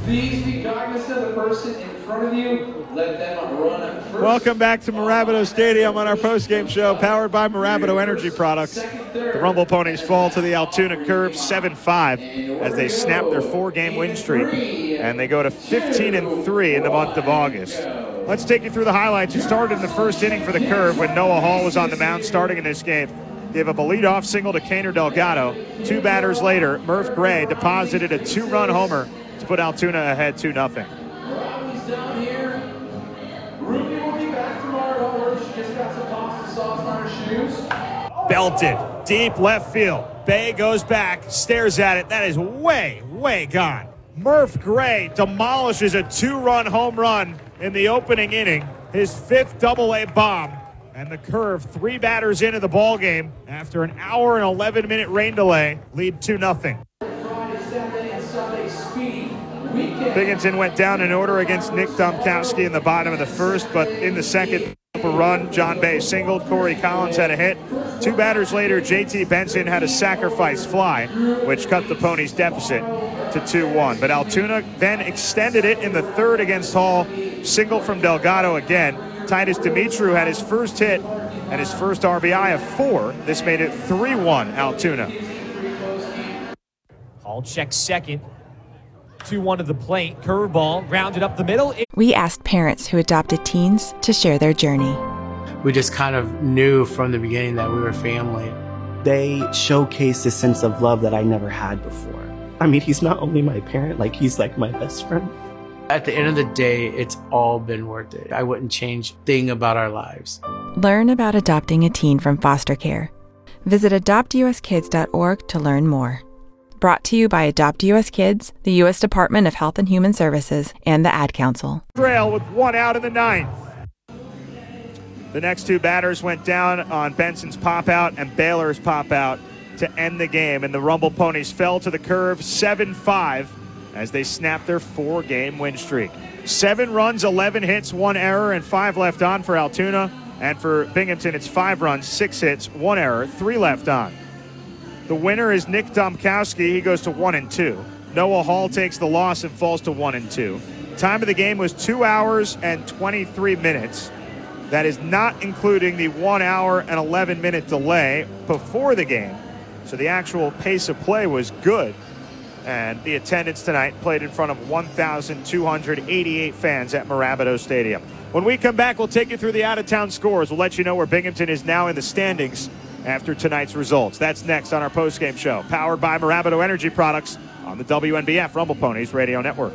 Please be cognizant of the person in front of you. Let them run first. Welcome back to Mirabito Stadium on our postgame show, powered by Mirabito Energy Products. The Rumble Ponies fall to the Altoona Curve 7-5 as they snap their 4-game win streak, and they go to 15-3 in the month of August. Let's take you through the highlights. It started in the first inning for the Curve when Noah Hall was on the mound starting in this game. Gave up a leadoff single to Kaner Delgado. 2 batters later, Murph Gray deposited a 2-run homer to put Altoona ahead 2-0. Robbie's down here. Ruby will be back tomorrow. Don't worry, she just got some pasta sauce on her shoes. Belted, deep left field. Bay goes back, stares at it. That is way, way gone. Murph Gray demolishes a 2-run home run in the opening inning, his 5th Double-A bomb. And the Curve, 3 batters into the ballgame after an hour and 11-minute rain delay, lead 2-0. Friday, Saturday, and Sunday speedy weekend. Binghamton went down in order against Nick Domkowski in the bottom of the first, but in the second, a run, John Bay singled, Corey Collins had a hit. 2 batters later, JT Benson had a sacrifice fly, which cut the Ponies' deficit to 2-1. But Altoona then extended it in the third against Hall, single from Delgado again. Titus Dimitru had his first hit and his first RBI of 4. This made it 3-1 Altoona. Hall checks second. 2-1 to the plate. Curveball rounded up the middle. We asked parents who adopted teens to share their journey. We just kind of knew from the beginning that we were family. They showcase a sense of love that I never had before. I mean, he's not only my parent, like he's like my best friend. At the end of the day, it's all been worth it. I wouldn't change a thing about our lives. Learn about adopting a teen from foster care. Visit adoptuskids.org to learn more. Brought to you by Adopt US Kids, the U.S. Department of Health and Human Services, and the Ad Council. Trail with 1 out in the 9th. The next 2 batters went down on Benson's pop-out and Baylor's pop-out to end the game, and the Rumble Ponies fell to the Curve 7-5 as they snapped their 4-game win streak. 7 runs, 11 hits, 1 error, and 5 left on for Altoona. And for Binghamton, it's 5 runs, 6 hits, 1 error, 3 left on. The winner is Nick Domkowski. He goes to 1-2. Noah Hall takes the loss and falls to 1-2. Time of the game was 2 hours and 23 minutes. That is not including the 1 hour and 11-minute delay before the game. So the actual pace of play was good. And the attendance tonight played in front of 1,288 fans at Mirabito Stadium. When we come back, we'll take you through the out-of-town scores. We'll let you know where Binghamton is now in the standings after tonight's results. That's next on our postgame show, powered by Mirabito Energy Products on the WNBF Rumble Ponies Radio Network.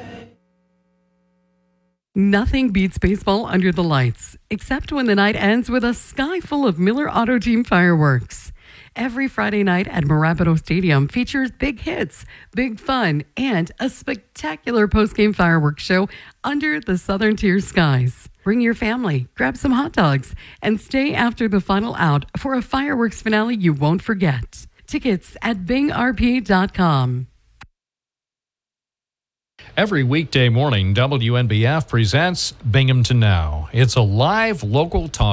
Nothing beats baseball under the lights, except when the night ends with a sky full of Miller Auto Team fireworks. Every Friday night at Mirabito Stadium features big hits, big fun, and a spectacular postgame fireworks show under the Southern Tier skies. Bring your family, grab some hot dogs, and stay after the final out for a fireworks finale you won't forget. Tickets at bingrpa.com. Every weekday morning, WNBF presents Binghamton Now. It's a live local talk